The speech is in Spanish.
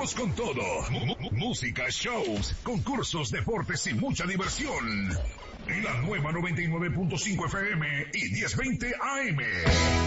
Vamos con todo. Música, shows, concursos, deportes y mucha diversión. En la nueva 99.5 FM y 1020 AM.